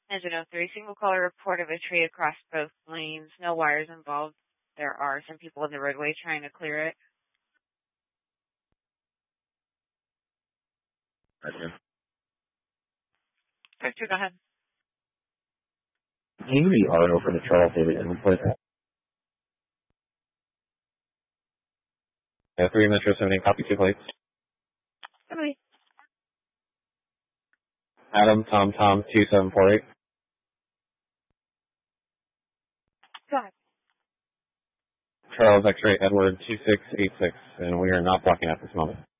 Engine 03, single caller report of a tree across both lanes. No wires involved. There are some people in the roadway trying to clear it. Gotcha. Victor, go ahead. Can you read RO for the Charles David Edward, please? 3 Metro 78, copy 2 plates. Somebody. Adam, Tom, 2748. Go ahead. Charles X-ray Edward 2686, and we are not blocking at this moment.